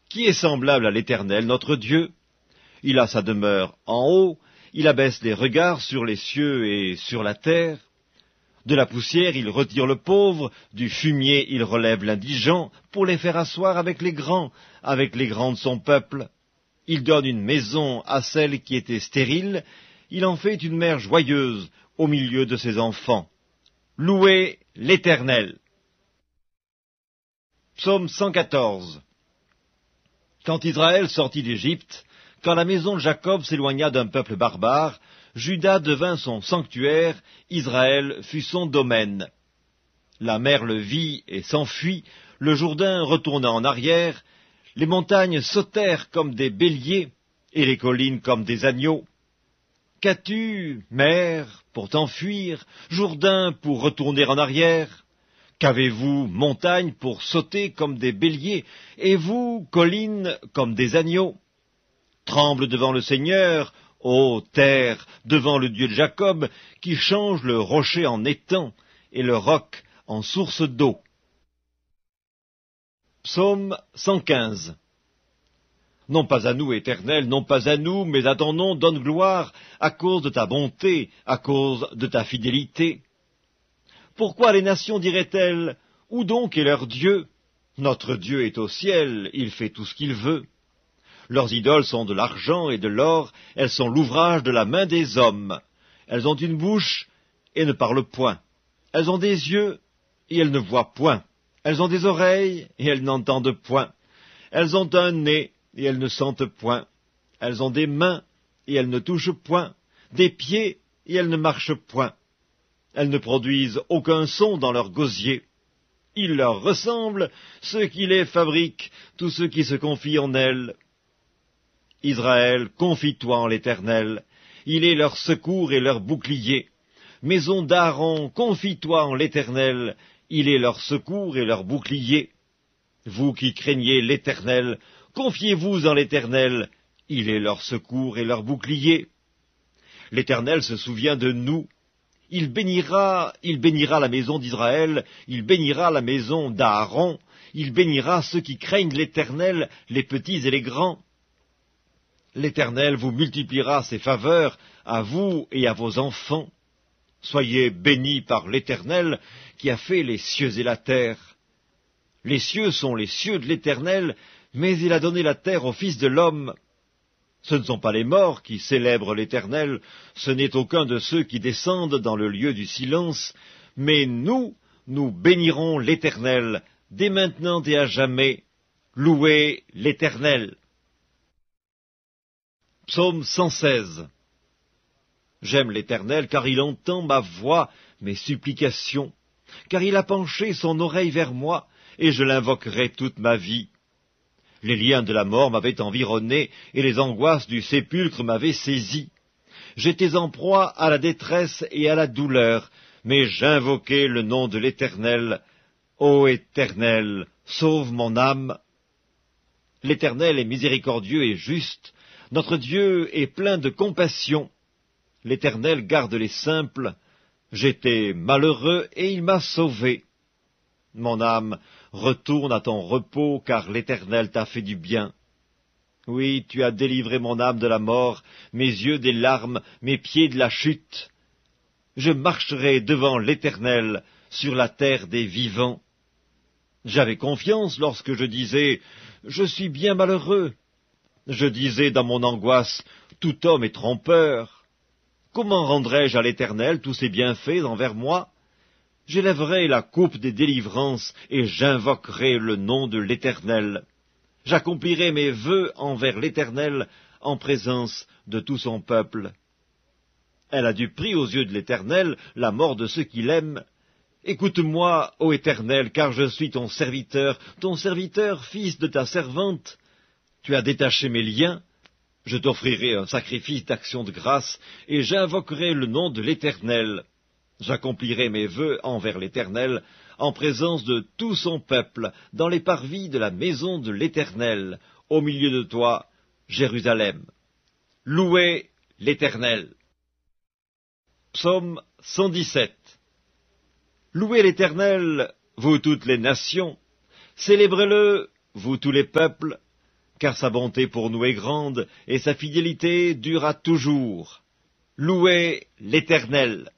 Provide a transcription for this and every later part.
Qui est semblable à l'Éternel, notre Dieu? Il a sa demeure en haut, il abaisse les regards sur les cieux et sur la terre. De la poussière, il retire le pauvre, du fumier, il relève l'indigent, pour les faire asseoir avec les grands de son peuple. Il donne une maison à celle qui était stérile, il en fait une mère joyeuse au milieu de ses enfants. Louez l'Éternel. Psaume 114. Quand Israël sortit d'Égypte, quand la maison de Jacob s'éloigna d'un peuple barbare, Juda devint son sanctuaire, Israël fut son domaine. La mer le vit et s'enfuit, le Jourdain retourna en arrière, les montagnes sautèrent comme des béliers, et les collines comme des agneaux. Qu'as-tu, mer, pour t'enfuir, Jourdain pour retourner en arrière? Qu'avez-vous, montagne, pour sauter comme des béliers, et vous, collines, comme des agneaux? Tremble devant le Seigneur, ô terre, devant le Dieu de Jacob, qui change le rocher en étang et le roc en source d'eau. Psaume 115. Non pas à nous, Éternel, non pas à nous, mais à ton nom donne gloire, à cause de ta bonté, à cause de ta fidélité. Pourquoi les nations diraient-elles, où donc est leur Dieu? Notre Dieu est au ciel, il fait tout ce qu'il veut. Leurs idoles sont de l'argent et de l'or, elles sont l'ouvrage de la main des hommes. Elles ont une bouche et ne parlent point. Elles ont des yeux et elles ne voient point. Elles ont des oreilles et elles n'entendent point. Elles ont un nez et elles ne sentent point. Elles ont des mains et elles ne touchent point. Des pieds et elles ne marchent point. Elles ne produisent aucun son dans leur gosier. Ils leur ressemblent, ceux qui les fabriquent, tous ceux qui se confient en elles. Israël, confie-toi en l'Éternel, il est leur secours et leur bouclier. Maison d'Aaron, confie-toi en l'Éternel, il est leur secours et leur bouclier. Vous qui craignez l'Éternel, confiez-vous en l'Éternel, il est leur secours et leur bouclier. L'Éternel se souvient de nous, il bénira la maison d'Israël, il bénira la maison d'Aaron, il bénira ceux qui craignent l'Éternel, les petits et les grands. L'Éternel vous multipliera ses faveurs, à vous et à vos enfants. Soyez bénis par l'Éternel, qui a fait les cieux et la terre. Les cieux sont les cieux de l'Éternel, mais il a donné la terre au Fils de l'homme. Ce ne sont pas les morts qui célèbrent l'Éternel, ce n'est aucun de ceux qui descendent dans le lieu du silence, mais nous bénirons l'Éternel, dès maintenant et à jamais. Louez l'Éternel. Psaume 116. J'aime l'Éternel, car il entend ma voix, mes supplications, car il a penché son oreille vers moi, et je l'invoquerai toute ma vie. Les liens de la mort m'avaient environné, et les angoisses du sépulcre m'avaient saisi. J'étais en proie à la détresse et à la douleur, mais j'invoquai le nom de l'Éternel. Ô Éternel, sauve mon âme. L'Éternel est miséricordieux et juste, notre Dieu est plein de compassion. L'Éternel garde les simples. J'étais malheureux et il m'a sauvé. Mon âme, retourne à ton repos, car l'Éternel t'a fait du bien. Oui, tu as délivré mon âme de la mort, mes yeux des larmes, mes pieds de la chute. Je marcherai devant l'Éternel sur la terre des vivants. J'avais confiance lorsque je disais « Je suis bien malheureux ». Je disais dans mon angoisse, tout homme est trompeur. Comment rendrai-je à l'Éternel tous ses bienfaits envers moi? J'élèverai la coupe des délivrances et j'invoquerai le nom de l'Éternel. J'accomplirai mes vœux envers l'Éternel en présence de tout son peuple. Elle a du prix aux yeux de l'Éternel, la mort de ceux qui l'aiment. Écoute-moi, ô Éternel, car je suis ton serviteur, fils de ta servante. Tu as détaché mes liens, je t'offrirai un sacrifice d'action de grâce, et j'invoquerai le nom de l'Éternel. J'accomplirai mes vœux envers l'Éternel, en présence de tout son peuple, dans les parvis de la maison de l'Éternel, au milieu de toi, Jérusalem. Louez l'Éternel. Psaume 117. Louez l'Éternel, vous toutes les nations, célébrez-le, vous tous les peuples, car sa bonté pour nous est grande, et sa fidélité dure à toujours. Louez l'Éternel.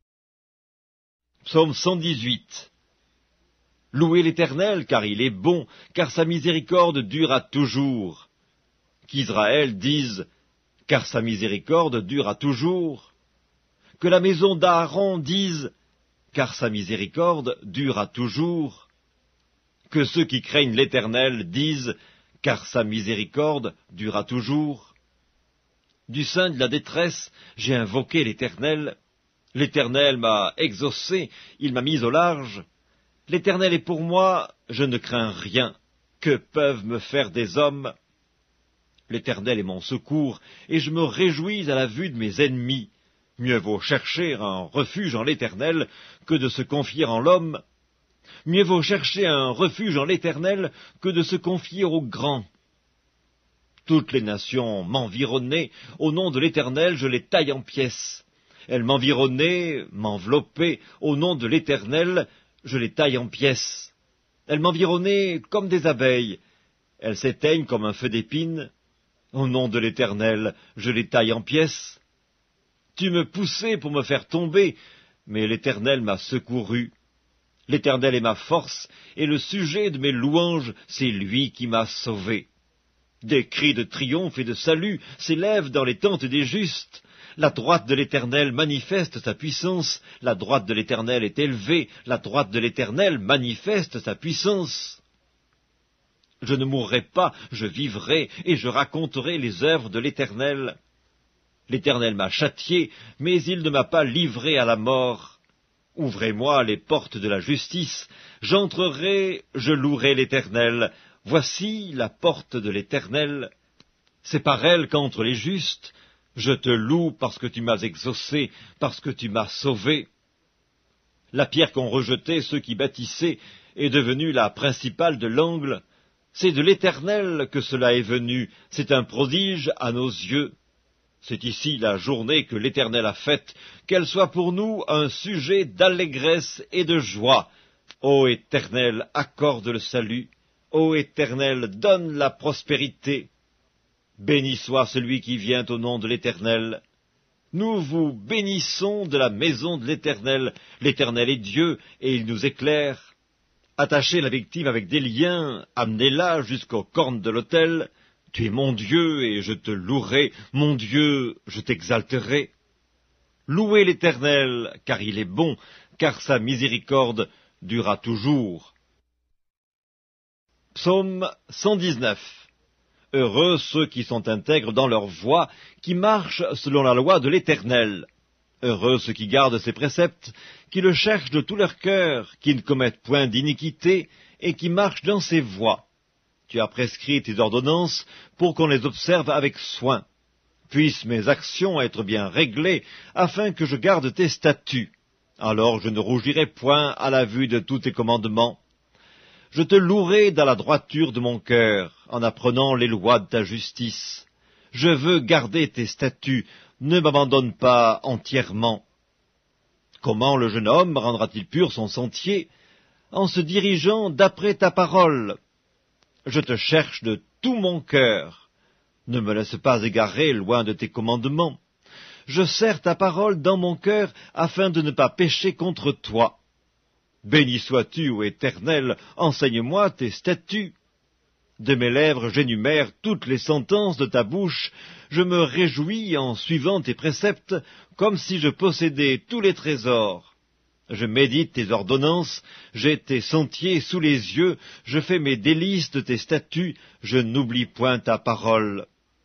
Psaume 118. Louez l'Éternel, car il est bon, car sa miséricorde dure à toujours. Qu'Israël dise, car sa miséricorde dure à toujours. Que la maison d'Aaron dise, car sa miséricorde dure à toujours. Que ceux qui craignent l'Éternel disent, car sa miséricorde dure à toujours. Du sein de la détresse, j'ai invoqué l'Éternel. L'Éternel m'a exaucé, il m'a mis au large. L'Éternel est pour moi, je ne crains rien. Que peuvent me faire des hommes? L'Éternel est mon secours, et je me réjouis à la vue de mes ennemis. Mieux vaut chercher un refuge en l'Éternel que de se confier en l'homme. Mieux vaut chercher un refuge en l'Éternel que de se confier aux grands. Toutes les nations m'environnaient, au nom de l'Éternel je les taille en pièces. Elles m'environnaient, m'enveloppaient, au nom de l'Éternel je les taille en pièces. Elles m'environnaient comme des abeilles, elles s'éteignent comme un feu d'épine. Au nom de l'Éternel je les taille en pièces. Tu me poussais pour me faire tomber, mais l'Éternel m'a secouru. L'Éternel est ma force, et le sujet de mes louanges, c'est lui qui m'a sauvé. Des cris de triomphe et de salut s'élèvent dans les tentes des justes. La droite de l'Éternel manifeste sa puissance, la droite de l'Éternel est élevée, la droite de l'Éternel manifeste sa puissance. Je ne mourrai pas, je vivrai, et je raconterai les œuvres de l'Éternel. L'Éternel m'a châtié, mais il ne m'a pas livré à la mort. Ouvrez-moi les portes de la justice, j'entrerai, je louerai l'Éternel. Voici la porte de l'Éternel. C'est par elle qu'entrent les justes. Je te loue parce que tu m'as exaucé, parce que tu m'as sauvé. La pierre qu'ont rejetée ceux qui bâtissaient est devenue la principale de l'angle. C'est de l'Éternel que cela est venu, c'est un prodige à nos yeux. C'est ici la journée que l'Éternel a faite, qu'elle soit pour nous un sujet d'allégresse et de joie. Ô Éternel, accorde le salut. Ô Éternel, donne la prospérité. Béni soit celui qui vient au nom de l'Éternel. Nous vous bénissons de la maison de l'Éternel. L'Éternel est Dieu, et il nous éclaire. Attachez la victime avec des liens, amenez-la jusqu'aux cornes de l'autel. Tu es mon Dieu, et je te louerai, mon Dieu, je t'exalterai. Louez l'Éternel, car il est bon, car sa miséricorde durera toujours. Psaume 119. Heureux ceux qui sont intègres dans leur voie, qui marchent selon la loi de l'Éternel. Heureux ceux qui gardent ses préceptes, qui le cherchent de tout leur cœur, qui ne commettent point d'iniquité, et qui marchent dans ses voies. Tu as prescrit tes ordonnances pour qu'on les observe avec soin. Puissent mes actions être bien réglées, afin que je garde tes statuts. Alors je ne rougirai point à la vue de tous tes commandements. Je te louerai dans la droiture de mon cœur, en apprenant les lois de ta justice. Je veux garder tes statuts, ne m'abandonne pas entièrement. Comment le jeune homme rendra-t-il pur son sentier? En se dirigeant d'après ta parole. Je te cherche de tout mon cœur. Ne me laisse pas égarer loin de tes commandements. Je serre ta parole dans mon cœur afin de ne pas pécher contre toi. Béni sois-tu, ô Éternel, enseigne-moi tes statuts. De mes lèvres j'énumère toutes les sentences de ta bouche. Je me réjouis en suivant tes préceptes, comme si je possédais tous les trésors. Je médite tes ordonnances, j'ai tes sentiers sous les yeux, je fais mes délices de tes statuts, je n'oublie point ta parole.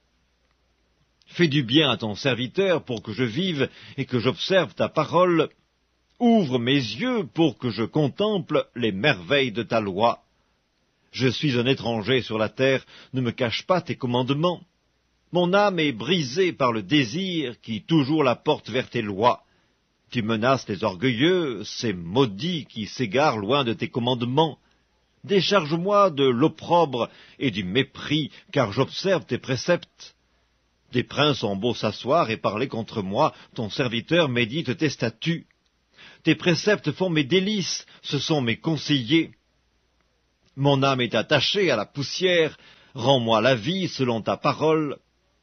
Fais du bien à ton serviteur pour que je vive et que j'observe ta parole. Ouvre mes yeux pour que je contemple les merveilles de ta loi. Je suis un étranger sur la terre, ne me cache pas tes commandements. Mon âme est brisée par le désir qui toujours la porte vers tes lois. Tu menaces les orgueilleux, ces maudits qui s'égarent loin de tes commandements. Décharge-moi de l'opprobre et du mépris, car j'observe tes préceptes. Des princes ont beau s'asseoir et parler contre moi, ton serviteur médite tes statuts. Tes préceptes font mes délices, ce sont mes conseillers. Mon âme est attachée à la poussière, Rends-moi la vie selon ta parole.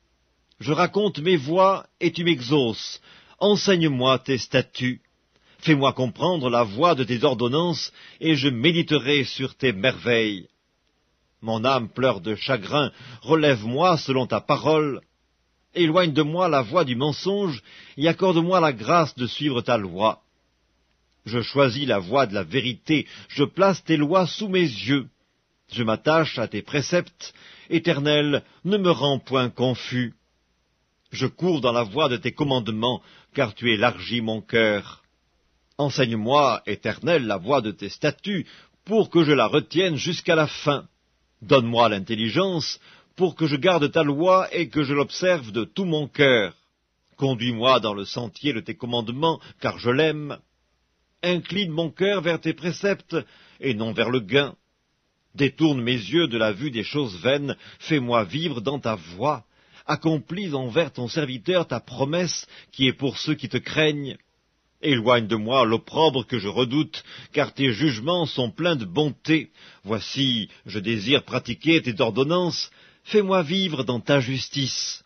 Je raconte mes voies et tu m'exauces. Enseigne-moi tes statuts. Fais-moi comprendre la voie de tes ordonnances, et je méditerai sur tes merveilles. Mon âme pleure de chagrin, relève-moi selon ta parole. Éloigne de moi la voie du mensonge, et accorde-moi la grâce de suivre ta loi. Je choisis la voie de la vérité, je place tes lois sous mes yeux. Je m'attache à tes préceptes, Éternel, ne me rends point confus. Je cours dans la voie de tes commandements, car tu élargis mon cœur. Enseigne-moi, Éternel, la voie de tes statuts, pour que je la retienne jusqu'à la fin. Donne-moi l'intelligence, pour que je garde ta loi et que je l'observe de tout mon cœur. Conduis-moi dans le sentier de tes commandements, car je l'aime. Incline mon cœur vers tes préceptes, et non vers le gain. Détourne mes yeux de la vue des choses vaines, fais-moi vivre dans ta voie. Accomplis envers ton serviteur ta promesse, qui est pour ceux qui te craignent. Éloigne de moi l'opprobre que je redoute, car tes jugements sont pleins de bonté. Voici, je désire pratiquer tes ordonnances, fais-moi vivre dans ta justice.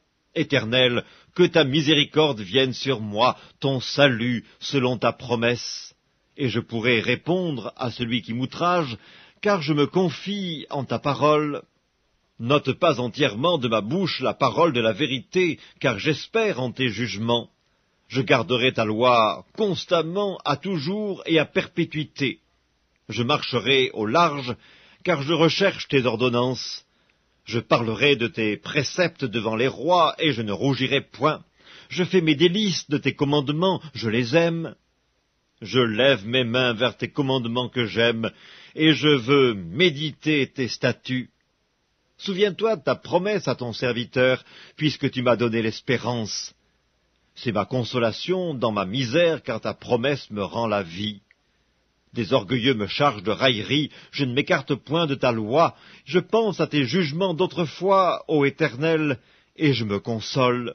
Éternel, que ta miséricorde vienne sur moi, ton salut selon ta promesse. Et je pourrai répondre à celui qui m'outrage, car je me confie en ta parole. N'ôte pas entièrement de ma bouche la parole de la vérité, car j'espère en tes jugements. Je garderai ta loi constamment, à toujours et à perpétuité. Je marcherai au large, car je recherche tes ordonnances. Je parlerai de tes préceptes devant les rois, et je ne rougirai point. Je fais mes délices de tes commandements, je les aime. Je lève mes mains vers tes commandements que j'aime, et je veux méditer tes statuts. Souviens-toi de ta promesse à ton serviteur, puisque tu m'as donné l'espérance. C'est ma consolation dans ma misère, car ta promesse me rend la vie. Des orgueilleux me chargent de railleries, je ne m'écarte point de ta loi. Je pense à tes jugements d'autrefois, ô Éternel, et je me console.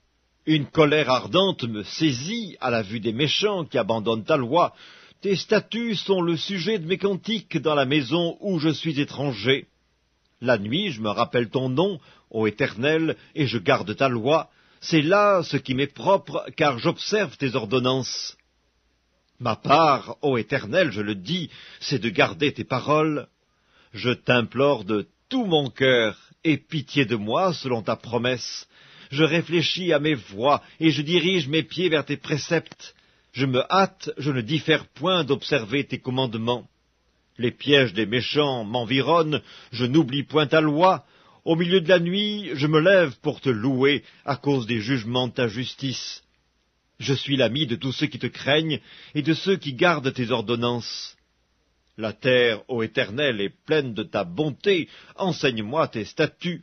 Une colère ardente me saisit à la vue des méchants qui abandonnent ta loi. Tes statuts sont le sujet de mes cantiques dans la maison où je suis étranger. La nuit, je me rappelle ton nom, ô Éternel, et je garde ta loi. C'est là ce qui m'est propre, car j'observe tes ordonnances. Ma part, ô Éternel, je le dis, c'est de garder tes paroles. Je t'implore de tout mon cœur, aie pitié de moi selon ta promesse. Je réfléchis à mes voies, et je dirige mes pieds vers tes préceptes. Je me hâte, je ne diffère point d'observer tes commandements. Les pièges des méchants m'environnent, je n'oublie point ta loi. Au milieu de la nuit, je me lève pour te louer à cause des jugements de ta justice. Je suis l'ami de tous ceux qui te craignent et de ceux qui gardent tes ordonnances. La terre, ô Éternel, est pleine de ta bonté, enseigne-moi tes statuts.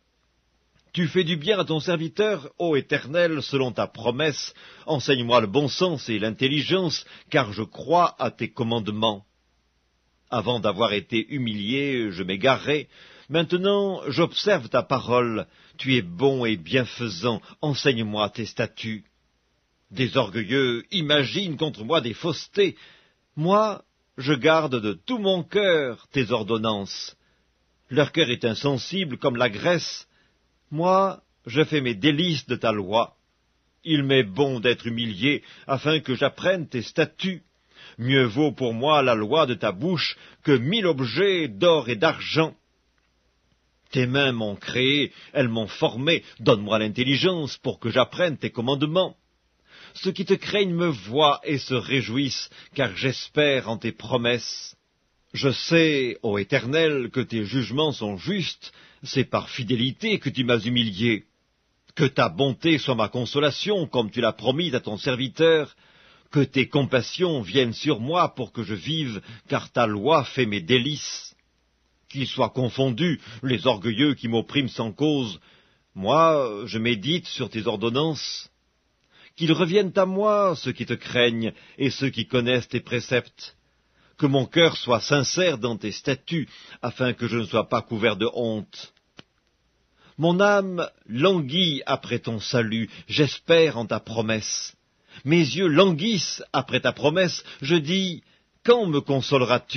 Tu fais du bien à ton serviteur, ô Éternel, selon ta promesse, enseigne-moi le bon sens et l'intelligence, car je crois à tes commandements. Avant d'avoir été humilié, je m'égarais. Maintenant, j'observe ta parole. Tu es bon et bienfaisant. Enseigne-moi tes statuts. Des orgueilleux imaginent contre moi des faussetés. Moi, je garde de tout mon cœur tes ordonnances. Leur cœur est insensible comme la graisse. Moi, je fais mes délices de ta loi. Il m'est bon d'être humilié, afin que j'apprenne tes statuts. Mieux vaut pour moi la loi de ta bouche que 1000 objets d'or et d'argent. Tes mains m'ont créé, elles m'ont formé, donne-moi l'intelligence pour que j'apprenne tes commandements. Ceux qui te craignent me voient et se réjouissent, car j'espère en tes promesses. Je sais, ô Éternel, que tes jugements sont justes, c'est par fidélité que tu m'as humilié. Que ta bonté soit ma consolation, comme tu l'as promis à ton serviteur. Que tes compassions viennent sur moi pour que je vive, car ta loi fait mes délices. Qu'ils soient confondus les orgueilleux qui m'oppriment sans cause. Moi, je médite sur tes ordonnances. Qu'ils reviennent à moi, ceux qui te craignent, et ceux qui connaissent tes préceptes. Que mon cœur soit sincère dans tes statuts, afin que je ne sois pas couvert de honte. Mon âme languit après ton salut, j'espère en ta promesse. Mes yeux languissent après ta promesse, je dis, quand me consoleras-tu?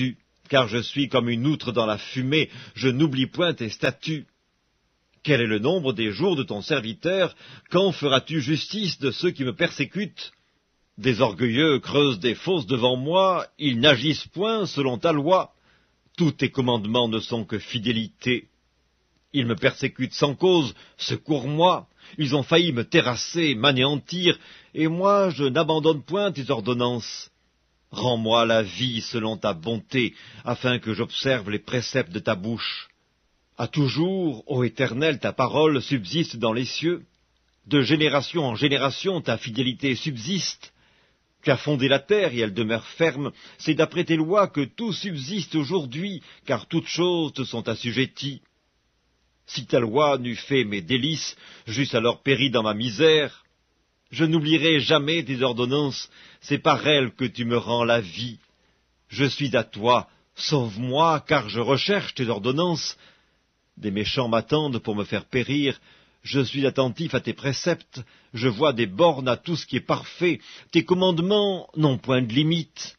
car je suis comme une outre dans la fumée, je n'oublie point tes statuts. Quel est le nombre des jours de ton serviteur? Quand feras-tu justice de ceux qui me persécutent? Des orgueilleux creusent des fosses devant moi, ils n'agissent point selon ta loi. Tous tes commandements ne sont que fidélité. Ils me persécutent sans cause, secours-moi. Ils ont failli me terrasser, m'anéantir, et moi je n'abandonne point tes ordonnances. Rends-moi la vie selon ta bonté, afin que j'observe les préceptes de ta bouche. À toujours, ô Éternel, ta parole subsiste dans les cieux. De génération en génération, ta fidélité subsiste. Tu as fondé la terre et elle demeure ferme. C'est d'après tes lois que tout subsiste aujourd'hui, car toutes choses te sont assujetties. Si ta loi n'eût fait mes délices, j'eusse alors péri dans ma misère. Je n'oublierai jamais tes ordonnances, c'est par elles que tu me rends la vie. Je suis à toi, sauve-moi, car je recherche tes ordonnances. Des méchants m'attendent pour me faire périr. Je suis attentif à tes préceptes, je vois des bornes à tout ce qui est parfait. Tes commandements n'ont point de limite.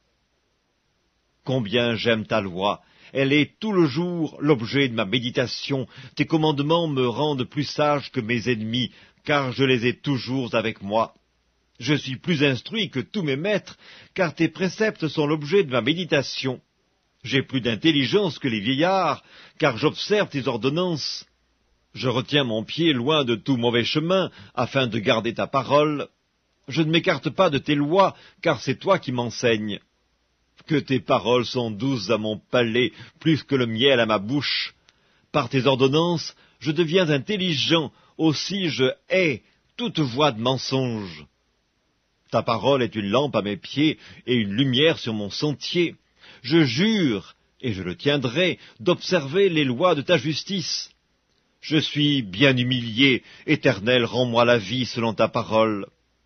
Combien j'aime ta loi! Elle est tout le jour l'objet de ma méditation. Tes commandements me rendent plus sage que mes ennemis, car je les ai toujours avec moi. Je suis plus instruit que tous mes maîtres, car tes préceptes sont l'objet de ma méditation. J'ai plus d'intelligence que les vieillards, car j'observe tes ordonnances. Je retiens mon pied loin de tout mauvais chemin, afin de garder ta parole. Je ne m'écarte pas de tes lois, car c'est toi qui m'enseignes. Que tes paroles sont douces à mon palais, plus que le miel à ma bouche. Par tes ordonnances, je deviens intelligent, aussi je hais toute voie de mensonge. Ta parole est une lampe à mes pieds et une lumière sur mon sentier. Je jure, et je le tiendrai, d'observer les lois de ta justice. Je suis bien humilié, Éternel, rends-moi la vie selon ta parole.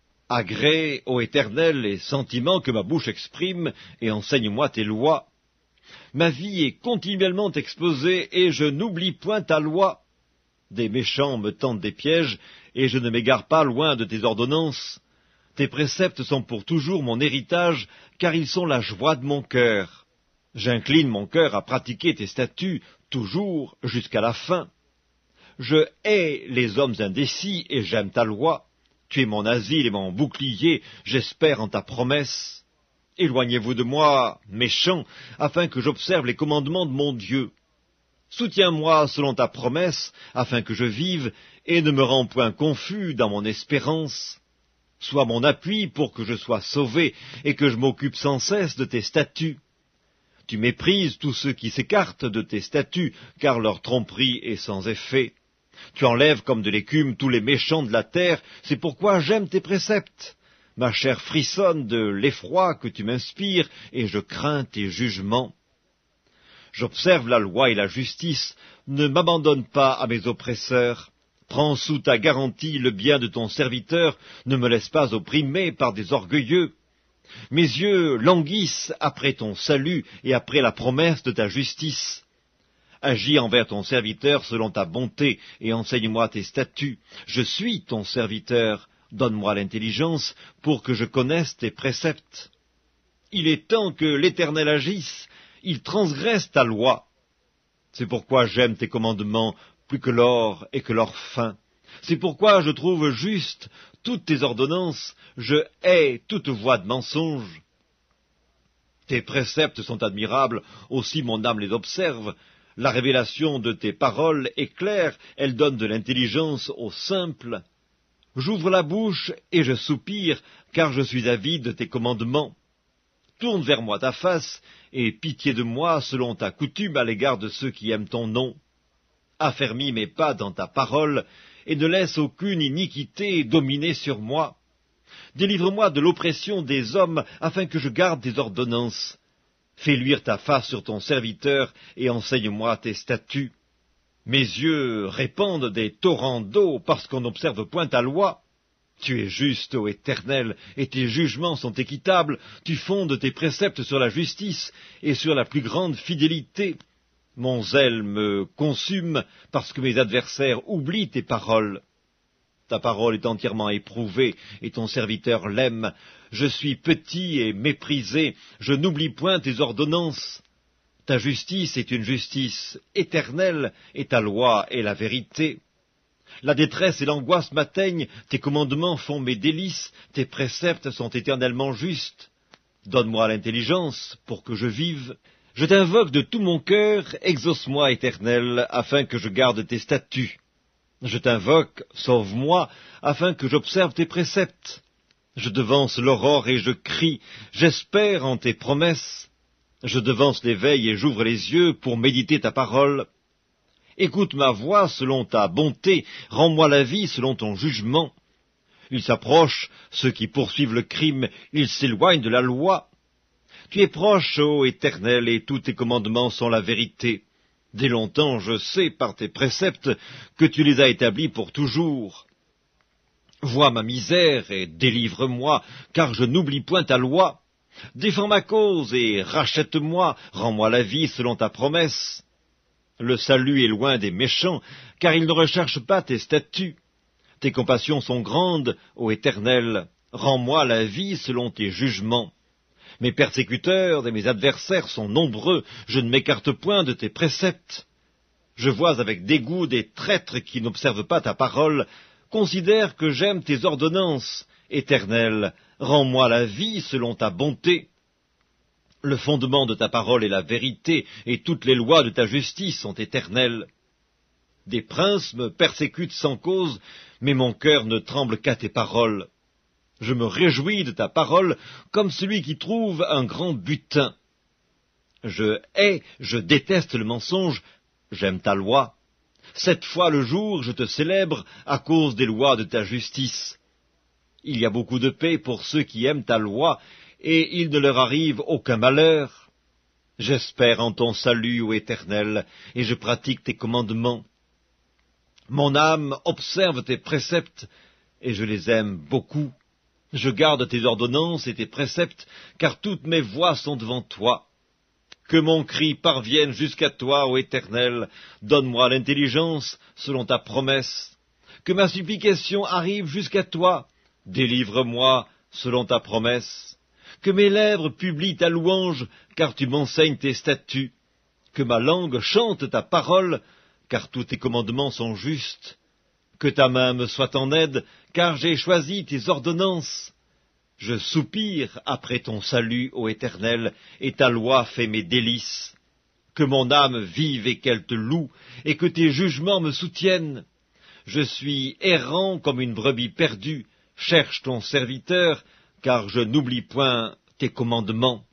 Agrée, ô Éternel, les sentiments que ma bouche exprime, et enseigne-moi tes lois. Ma vie est continuellement exposée, et je n'oublie point ta loi. Des méchants me tendent des pièges, et je ne m'égare pas loin de tes ordonnances. Tes préceptes sont pour toujours mon héritage, car ils sont la joie de mon cœur. J'incline mon cœur à pratiquer tes statuts, toujours jusqu'à la fin. Je hais les hommes indécis, et j'aime ta loi. Tu es mon asile et mon bouclier, j'espère en ta promesse. Éloignez-vous de moi, méchants, afin que j'observe les commandements de mon Dieu. Soutiens-moi selon ta promesse, afin que je vive, et ne me rends point confus dans mon espérance. Sois mon appui pour que je sois sauvé, et que je m'occupe sans cesse de tes statuts. Tu méprises tous ceux qui s'écartent de tes statuts, car leur tromperie est sans effet. Tu enlèves comme de l'écume tous les méchants de la terre, c'est pourquoi j'aime tes préceptes. Ma chair frissonne de l'effroi que tu m'inspires, et je crains tes jugements. J'observe la loi et la justice, ne m'abandonne pas à mes oppresseurs. Prends sous ta garantie le bien de ton serviteur, ne me laisse pas opprimer par des orgueilleux. Mes yeux languissent après ton salut et après la promesse de ta justice. Agis envers ton serviteur selon ta bonté et enseigne-moi tes statuts. Je suis ton serviteur, donne-moi l'intelligence pour que je connaisse tes préceptes. Il est temps que l'Éternel agisse, il transgresse ta loi. C'est pourquoi j'aime tes commandements plus que l'or et que l'or fin. C'est pourquoi je trouve juste toutes tes ordonnances, je hais toute voie de mensonge. Tes préceptes sont admirables, aussi mon âme les observe. La révélation de tes paroles est claire, elle donne de l'intelligence aux simples. J'ouvre la bouche et je soupire, car je suis avide de tes commandements. Tourne vers moi ta face, et pitié de moi selon ta coutume à l'égard de ceux qui aiment ton nom. Affermis mes pas dans ta parole, et ne laisse aucune iniquité dominer sur moi. Délivre-moi de l'oppression des hommes, afin que je garde tes ordonnances. Fais luire ta face sur ton serviteur, et enseigne-moi tes statuts. Mes yeux répandent des torrents d'eau, parce qu'on n'observe point ta loi. Tu es juste, ô Éternel, et tes jugements sont équitables. Tu fondes tes préceptes sur la justice, et sur la plus grande fidélité. Mon zèle me consume, parce que mes adversaires oublient tes paroles. Ta parole est entièrement éprouvée, et ton serviteur l'aime. Je suis petit et méprisé, je n'oublie point tes ordonnances. Ta justice est une justice éternelle, et ta loi est la vérité. La détresse et l'angoisse m'atteignent, tes commandements font mes délices, tes préceptes sont éternellement justes. Donne-moi l'intelligence pour que je vive. Je t'invoque de tout mon cœur, exauce-moi, Éternel, afin que je garde tes statuts. Je t'invoque, sauve-moi, afin que j'observe tes préceptes. Je devance l'aurore et je crie, j'espère en tes promesses. Je devance l'éveil et j'ouvre les yeux pour méditer ta parole. Écoute ma voix selon ta bonté, rends-moi la vie selon ton jugement. Ils s'approchent, ceux qui poursuivent le crime, ils s'éloignent de la loi. Tu es proche, ô Éternel, et tous tes commandements sont la vérité. Dès longtemps, je sais par tes préceptes que tu les as établis pour toujours. Vois ma misère et délivre-moi, car je n'oublie point ta loi. Défends ma cause et rachète-moi, rends-moi la vie selon ta promesse. Le salut est loin des méchants, car ils ne recherchent pas tes statuts. Tes compassions sont grandes, ô Éternel, rends-moi la vie selon tes jugements. Mes persécuteurs et mes adversaires sont nombreux, je ne m'écarte point de tes préceptes. Je vois avec dégoût des traîtres qui n'observent pas ta parole. Considère que j'aime tes ordonnances. Éternel, rends-moi la vie selon ta bonté. Le fondement de ta parole est la vérité, et toutes les lois de ta justice sont éternelles. Des princes me persécutent sans cause, mais mon cœur ne tremble qu'à tes paroles. Je me réjouis de ta parole comme celui qui trouve un grand butin. Je déteste le mensonge, j'aime ta loi. 7 fois le jour je te célèbre à cause des lois de ta justice. Il y a beaucoup de paix pour ceux qui aiment ta loi, et il ne leur arrive aucun malheur. J'espère en ton salut, ô Éternel, et je pratique tes commandements. Mon âme observe tes préceptes, et je les aime beaucoup. Je garde tes ordonnances et tes préceptes, car toutes mes voies sont devant toi. Que mon cri parvienne jusqu'à toi, ô Éternel, donne-moi l'intelligence selon ta promesse. Que ma supplication arrive jusqu'à toi, délivre-moi selon ta promesse. Que mes lèvres publient ta louange, car tu m'enseignes tes statuts. Que ma langue chante ta parole, car tous tes commandements sont justes. Que ta main me soit en aide, car j'ai choisi tes ordonnances. Je soupire après ton salut, ô Éternel, et ta loi fait mes délices. Que mon âme vive et qu'elle te loue, et que tes jugements me soutiennent. Je suis errant comme une brebis perdue, cherche ton serviteur, car je n'oublie point tes commandements.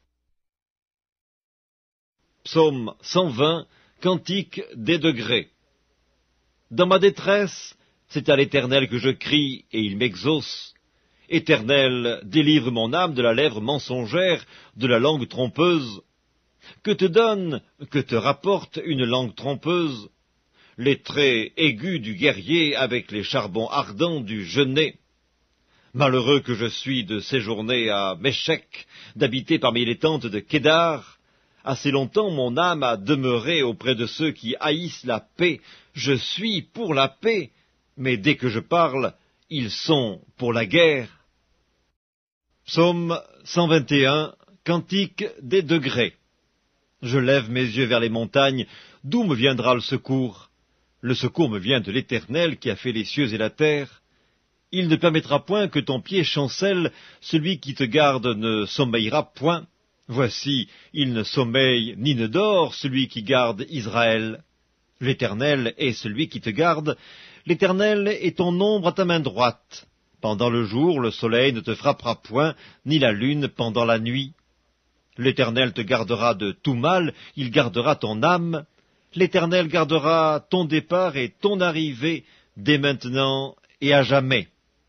Psaume 120, Cantique des degrés. Dans ma détresse, c'est à l'Éternel que je crie, et il m'exauce. Éternel, délivre mon âme de la lèvre mensongère, de la langue trompeuse. Que te donne, que te rapporte une langue trompeuse? Les traits aigus du guerrier avec les charbons ardents du genet. Malheureux que je suis de séjourner à Méchec, d'habiter parmi les tentes de Kédar. Assez longtemps mon âme a demeuré auprès de ceux qui haïssent la paix. Je suis pour la paix, mais dès que je parle, ils sont pour la guerre. Psaume 121, Cantique des degrés. Je lève mes yeux vers les montagnes, d'où me viendra le secours? Le secours me vient de l'Éternel qui a fait les cieux et la terre. Il ne permettra point que ton pied chancelle, celui qui te garde ne sommeillera point. Voici, il ne sommeille ni ne dort, celui qui garde Israël. L'Éternel est celui qui te garde, l'Éternel est ton ombre à ta main droite. Pendant le jour, le soleil ne te frappera point, ni la lune pendant la nuit. L'Éternel te gardera de tout mal, il gardera ton âme. L'Éternel gardera ton départ et ton arrivée, dès maintenant et à jamais.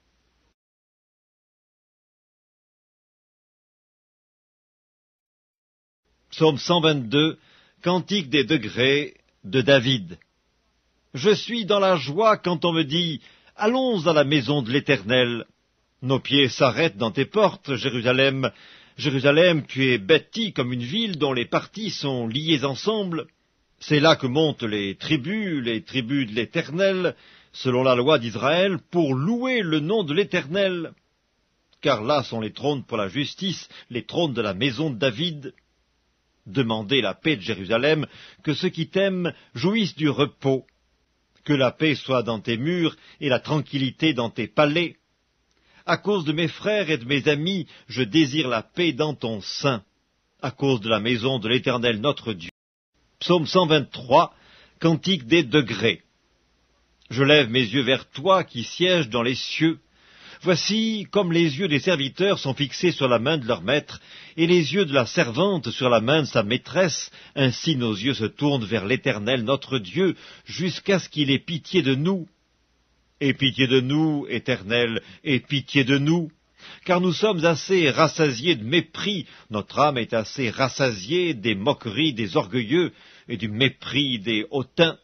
Psaume 122, Cantique des degrés de David. Je suis dans la joie quand on me dit « Allons à la maison de l'Éternel ». Nos pieds s'arrêtent dans tes portes, Jérusalem. Jérusalem, tu es bâtie comme une ville dont les parties sont liées ensemble. C'est là que montent les tribus de l'Éternel, selon la loi d'Israël, pour louer le nom de l'Éternel. Car là sont les trônes pour la justice, les trônes de la maison de David. Demandez la paix de Jérusalem, que ceux qui t'aiment jouissent du repos. Que la paix soit dans tes murs et la tranquillité dans tes palais. À cause de mes frères et de mes amis, je désire la paix dans ton sein, à cause de la maison de l'Éternel notre Dieu. Psaume 123, Cantique des degrés. Je lève mes yeux vers toi qui sièges dans les cieux. Voici comme les yeux des serviteurs sont fixés sur la main de leur maître, et les yeux de la servante sur la main de sa maîtresse, ainsi nos yeux se tournent vers l'Éternel notre Dieu, jusqu'à ce qu'il ait pitié de nous. Aie pitié de nous, Éternel, aie pitié de nous, car nous sommes assez rassasiés de mépris, notre âme est assez rassasiée des moqueries des orgueilleux et du mépris des hautains.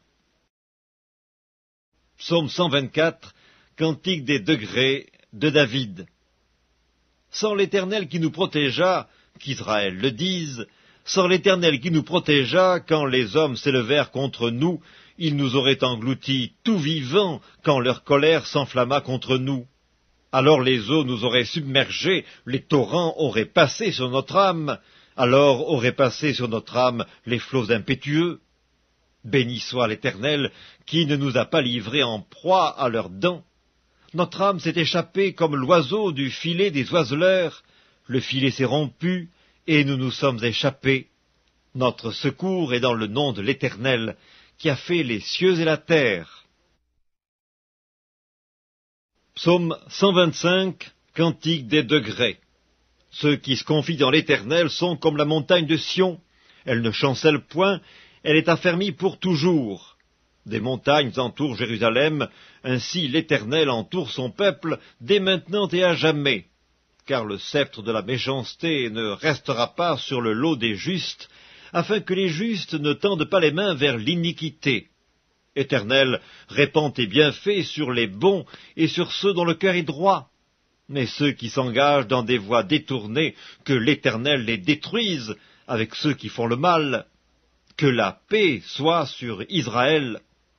Psaume 124, Cantique des degrés de David. Sans l'Éternel qui nous protégea, qu'Israël le dise, sans l'Éternel qui nous protégea, quand les hommes s'élevèrent contre nous, ils nous auraient engloutis tout vivants quand leur colère s'enflamma contre nous. Alors les eaux nous auraient submergés, les torrents auraient passé sur notre âme, alors auraient passé sur notre âme les flots impétueux. Béni soit l'Éternel, qui ne nous a pas livrés en proie à leurs dents. Notre âme s'est échappée comme l'oiseau du filet des oiseleurs, le filet s'est rompu, et nous nous sommes échappés. Notre secours est dans le nom de l'Éternel, qui a fait les cieux et la terre. Psaume 125, Cantique des degrés. Ceux qui se confient dans l'Éternel sont comme la montagne de Sion. Elle ne chancelle point, elle est affermie pour toujours. Des montagnes entourent Jérusalem, ainsi l'Éternel entoure son peuple, dès maintenant et à jamais. Car le sceptre de la méchanceté ne restera pas sur le lot des justes, afin que les justes ne tendent pas les mains vers l'iniquité. Éternel, répands tes bienfaits sur les bons et sur ceux dont le cœur est droit. Mais ceux qui s'engagent dans des voies détournées, que l'Éternel les détruise avec ceux qui font le mal. Que la paix soit sur Israël.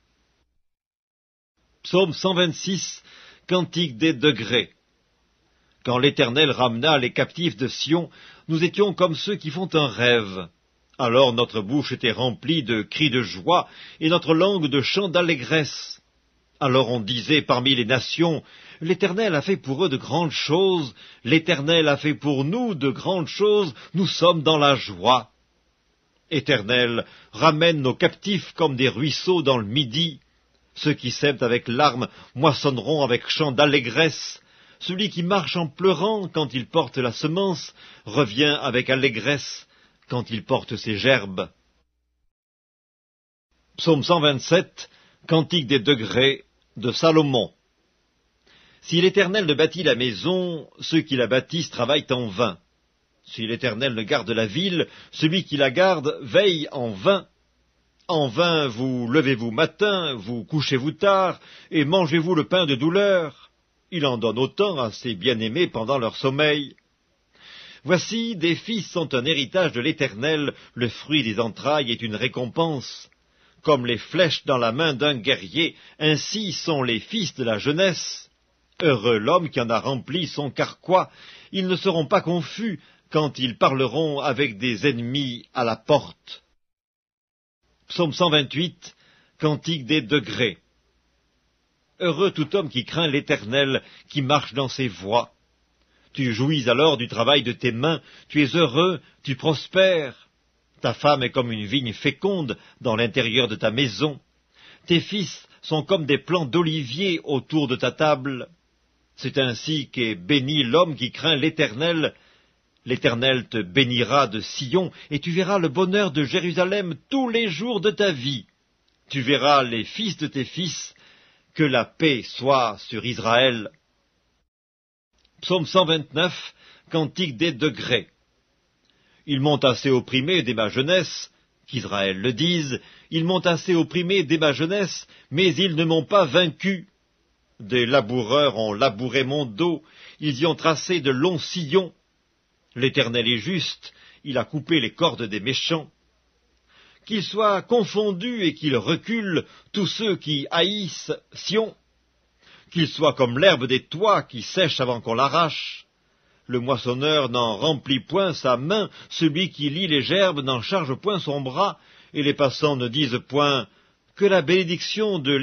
Psaume 126, Cantique des degrés. Quand l'Éternel ramena les captifs de Sion, nous étions comme ceux qui font un rêve. Alors notre bouche était remplie de cris de joie, et notre langue de chants d'allégresse. Alors on disait parmi les nations, l'Éternel a fait pour eux de grandes choses, l'Éternel a fait pour nous de grandes choses, nous sommes dans la joie. Éternel, ramène nos captifs comme des ruisseaux dans le midi. Ceux qui sèment avec larmes moissonneront avec chants d'allégresse. Celui qui marche en pleurant quand il porte la semence revient avec allégresse quand il porte ses gerbes. Psaume 127, Cantique des degrés de Salomon. Si l'Éternel ne bâtit la maison, ceux qui la bâtissent travaillent en vain. Si l'Éternel ne garde la ville, celui qui la garde veille en vain. En vain vous levez-vous matin, vous couchez-vous tard, et mangez-vous le pain de douleur. Il en donne autant à ses bien-aimés pendant leur sommeil. Voici, des fils sont un héritage de l'Éternel, le fruit des entrailles est une récompense. Comme les flèches dans la main d'un guerrier, ainsi sont les fils de la jeunesse. Heureux l'homme qui en a rempli son carquois, ils ne seront pas confus quand ils parleront avec des ennemis à la porte. Psaume 128, Cantique des degrés. Heureux tout homme qui craint l'Éternel, qui marche dans ses voies. Tu jouis alors du travail de tes mains, tu es heureux, tu prospères. Ta femme est comme une vigne féconde dans l'intérieur de ta maison. Tes fils sont comme des plants d'olivier autour de ta table. C'est ainsi qu'est béni l'homme qui craint l'Éternel. L'Éternel te bénira de Sion, et tu verras le bonheur de Jérusalem tous les jours de ta vie. Tu verras les fils de tes fils, que la paix soit sur Israël. Psaume 129, Cantique des degrés. Ils m'ont assez opprimé dès ma jeunesse, qu'Israël le dise, ils m'ont assez opprimé dès ma jeunesse, mais ils ne m'ont pas vaincu. Des laboureurs ont labouré mon dos, ils y ont tracé de longs sillons. L'Éternel est juste, il a coupé les cordes des méchants. Qu'ils soient confondus et qu'ils reculent tous ceux qui haïssent Sion. Qu'ils soient comme l'herbe des toits qui sèche avant qu'on l'arrache. Le moissonneur n'en remplit point sa main, celui qui lie les gerbes n'en charge point son bras, et les passants ne disent point que la bénédiction de